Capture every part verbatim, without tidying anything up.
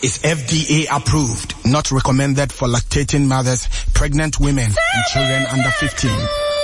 is F D A approved, not recommended for lactating mothers, pregnant women, and children under fifteen.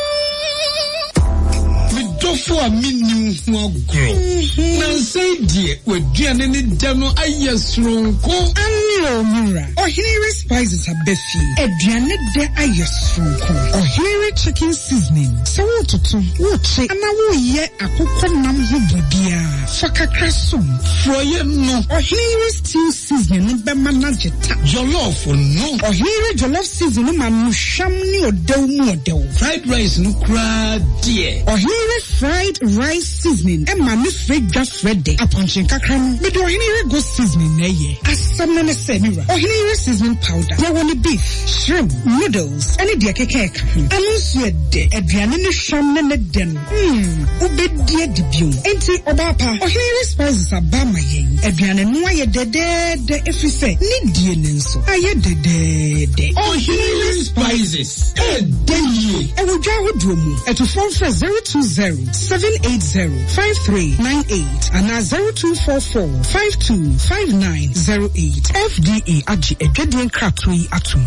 Dofo a minim ho agro na say die waduane ne da no ayesronko anyo mura Ohinere spices abefi aduane de ayesronko Ohinere chicken seasoning so wototo woche ana wo ye akokɔ nam ho bobia fakakra som froye no Ohinere stew seasoning be manageta jollof no Ohinere jollof seasoning ma no hwam ni odew mu odew fried rice no kra die Ohinere fried rice seasoning and my fried just ready upon chinkakran with Ohinere go seasoning na ye asamene semira Ohinere seasoning powder ya woni beef shrimp noodles any dia keke anunsu ede aduane ne hwam ne ne den hmm ubedie dibio enti obapa Ohinere spices abama yen aduane no aye dedede efise ni die ne nso aye dedede Ohinere spices e dey e wo dwa hodomu eto phone for zero two zero seven eight zero five three nine eight and zero two four four five two five nine zero eight. F D A agi edwedien kratoi atum.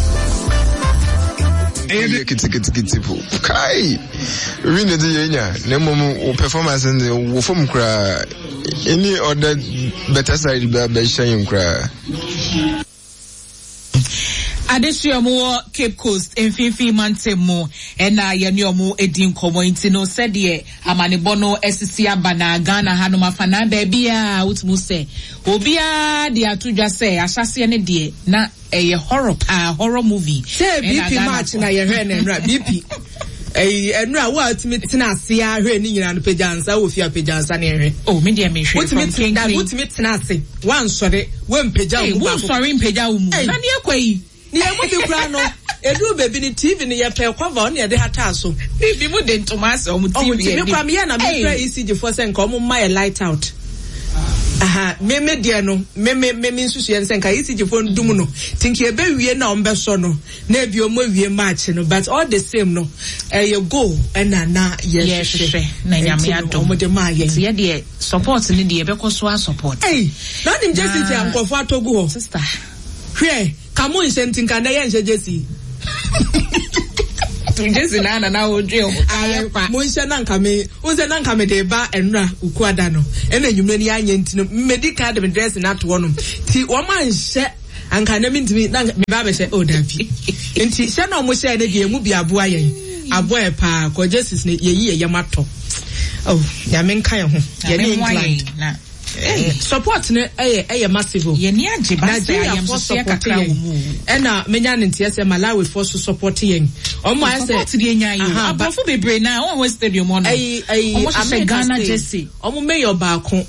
Eh kiti kiti kiti po. Kai. We need the yenya. Nemo performance and wo form kra any other better side be shine kra. Adesua mo Cape Coast enfinfi mantemo ena yene omo edin komo intino said ye amane bono esisi abana Ghana hanom afana da bia utmu se obia de atudwa se asase ne de na eye horror pa horror movie say B P match na ye hwe na nra B P eh enra wa ultimate tena ase a hwe ni nyina no pejansa wo fi apejansa na hwe oh me de me hwe ultimate that ultimate tena ase wan sore wan peja wo ba wo sorry peja wo mu na ne ekwayi ni emu bi kura no edu baby ni T V ni ye pe cover on ye de hata so bi mu de ntomase o mu T V e kwa me ya na me try E C G for sen ka o mu my light out aha me me de no me me me nsusu ye sen ka E C G for ndum no tinki e be wie na o mbe so no na bi o mo wie match no but all the same no eh you go and na na ye hwe na nyame adom mo de ma ye ye de support ni de e be ko so support eh na nim Jesse ti ankofo atogu ho sister hwe Kamu insentin kana ye nje Jesse. Tu Jesse na na na odwe o. Ayepa. Mo nse na nka me, unse na nka me de ba enra ukuada no. Ena enwumre ni anye ntino. Medical de dress na to no. Ti wo ma nse anka na me ntimi na me ba be se o davi. Enti se na mo se na de emu bi aboa yen. Aboa pa ko Jesse ne ye yi ye mato. Oh, ya me nka ye ho. Ye ni England. Na Eh, support ne eh eh massive. Ye ni age ba say I am so kakra wo mu. E na menya ne ntia se Malawi for support yen. Omo I say support the enya yo. Abofo bebre na on West Stadium on. Eh eh America Ghana Jesse. Omo mayor ba ko.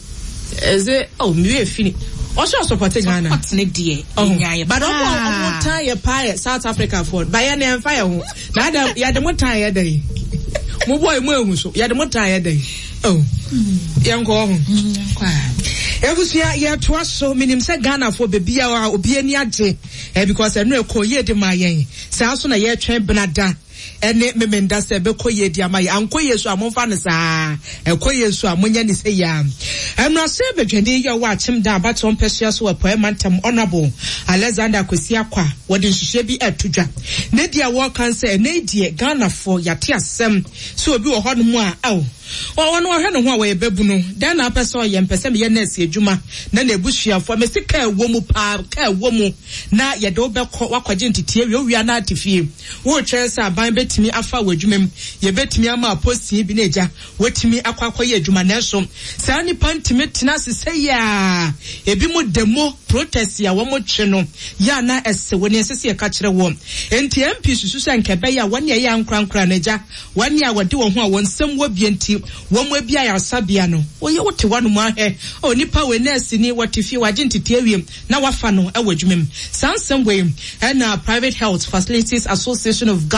Eze oh me we fini. O show support Ghana. Support ne die enya ye. But omo omo tan ye pa South Africa for. Ba ye na emfa ye ho. Na da ya de mo tan ye dey. Mo boy mo ehun so. Ya de mo tan ye dey. Oh. Yanko ho. Kwa. Ebusia ye to aso minim se Ghana for bebia a obi ani age eh because eno ekoye de ma yen se aso na ye twen benada ene memenda se be koye di amaye ankoye so amomfa ne saa ekoye so amonya ne se ya eno se bedwende ye wa achim da abaton pesia so wa mantam honorable Alexander Kwesiakwa wode nhihye bi atudwa ne dia wo kan se ne die Ghana for yate asem so obi wo hono mu a aw wa wonu hwe no ho a we bebu no dan na apese ye mpese me ye na esi adwuma na na ebusuafo me sika ewo mu pa ka ewo mu na ye de obekọ wakwaje ntitie wi owia na atifie wo twese aban betimi afa wadwumam ye betimi ama aposi bi na eja wetimi akwakoye adwuma na so saa ni pantimi tena sese ya ebi mu demo protest ya wo mo twe no ya na ese woni esese ye ka kire wo enti M P susu sankebe ya wani ye ankrankra na eja wani a wode wo ho a wonsem wo bi enti wo mo bia ya sabia no wo ye wote wanu mu ahe o nipa we nurse ni watifi waje ntiti awiem na wafa no e wadwumem sansem we na Private Health Facilities Association of Ghana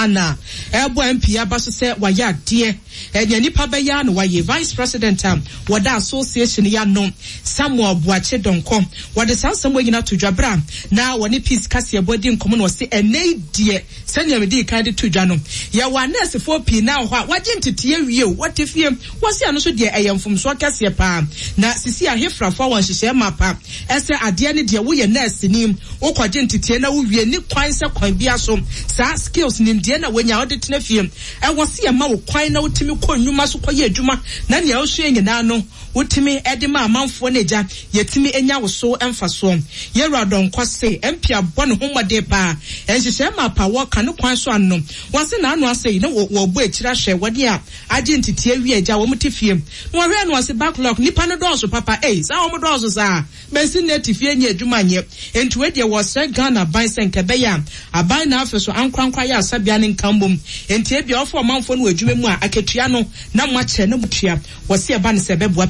ebo M P aba so se waya de e nipa be ya no waye vice president am wada association ya no Samuel Buache Donko wada sansam wanyina to dwabra na woni peace kase body nkomo no se ene die sanya me di kan de to dwa no ya wa nurse four p na ho waje ntete awie what if you wasi ano so de eyamfom so kase pa na sisi ahefra fo wan hihye mapa ese ade ne de wo ye nurse nim wo kwaje ntete na wo wie ni kwan se kwan bia so sa skills nim de na wanya wo de tena fie e wasi ya ma wo kwan na wotimi kɔ nnwuma so kɔ ye adwuma na ne a wo hwe nyina no wotimi ede ma amanfo na eja yetimi enya wo so emfa so ye radon kwase empia bɔ ne homode pa enhyehyɛ ma pa wo ka ne kwan so anno wase na anu ase ne wo bo ekira hwɛ wode a agye ntete awie eja wo mutifie no hwɛ no ase backlog nipa no dɔɔso papa eh sa wo mo dɔɔso sa bensi na tifie nya adwuma nye enti we de wo sɛ Ghana ban sɛ nkebe ya aban na afi so ankrankra ya asabia ne nkambom enti ebia ofo amanfo no adwuma mu a aketua no na mo akyɛ ne butua wase eba ne sɛ beboa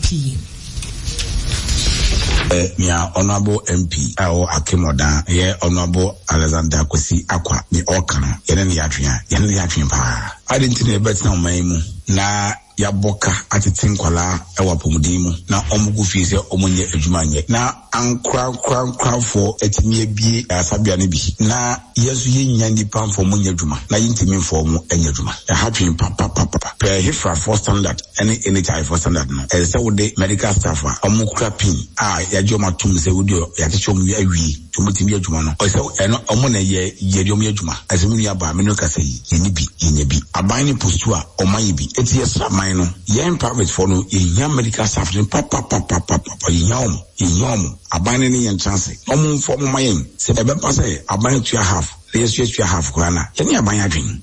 Uh, Mia Honorable M P Ao Akimoda, ye Honorable Alexander Kwesi Akwa, ni Okana, yenen yatria, yenen yatria pa. I didn't know better now, maimu, na yaboka atitin kwala ewa pomudimu na omugu fiese omunye ejumanye na ankra kra kra for etimi bie asabia ne bi na yesu yenya nipa fo munye ejuma na yintimi fo mu enye ejuma e hatwin papa papa per hifra for standard any any type for standard no e se wode medical staff a omukra pin a yaje omatum se wode yatecho mu awi tumutimi ejuma no o se eno omo na ye ye dio mu ejuma asemi ya ba me no kasa yi ye ni bi ye bi aban ni postu a oman bi eti yesa no yen private for no yen medical staff no papa papa papa yen yen abane ne yen chance omo for mo mayen se ebe pa se abane to half yes yes to half kwana yen abane adwen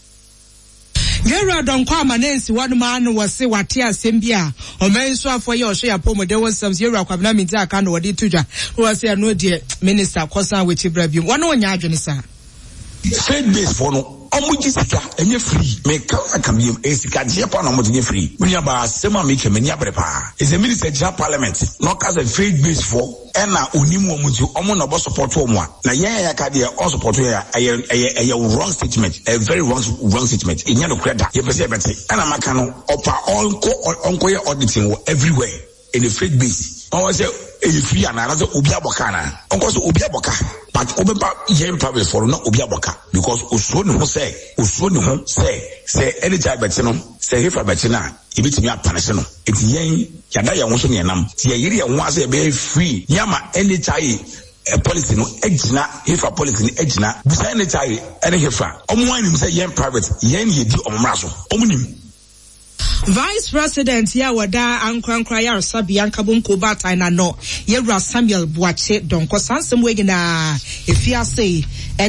Gera don kwa manensi wanu maanu wase wate asembia omenso afo ye ohwe ya pomo de wonsams yera kwabna minti aka no wode tuja wase no de minister kosan wechi brabium wanu onya adwene sa faith base for no omuji sika enye free me ka akamiem esika je pa no omuji free munya ba sema me ke menya brepa is a minister ja parliament no cause a faith base for ena onimu omuji omo no bo support omo a na yen ya ka de on support ya aye aye wrong statement a very wrong wrong statement enya no credit ye pese bete ena maka no opa onko onko ye auditing everywhere in the faith base o was say e free ana na obi aboka na onko so obi aboka but obeba yen private for no obi aboka because osuo ne ho say osuo ne ho say say any child bet no say hefa bet na ebitimi apanese no eti yen yada ya ho so ne nam ti yiri ya ho ase be free yama any child a policy no ejina hefa policy no ejina busa any child any hefa omo anim say yen private yen yedi omomra so omunim Vice President ya wada ankrankra ya sabi ankabum ko batai na no Yewura Samuel Buache Donko sansem we gina efiase